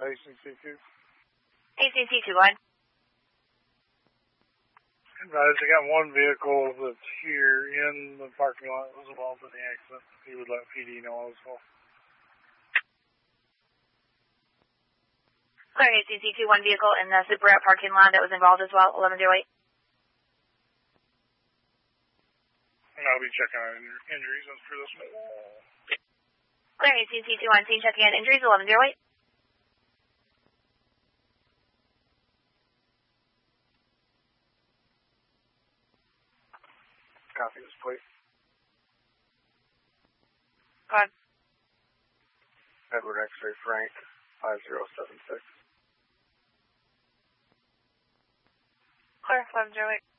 ACC2. ACC21. Advise, I got one vehicle that's here in the parking lot that was involved in the accident. He would let PD know as well. Clear ACC21 vehicle in the Super parking lot that was involved as well, 1108. And I'll be checking on injuries for this one. Clear ACC21, scene checking on injuries, 1108. Copy this plate. Go ahead. Edward X-ray Frank, 5076. Clear, 1108.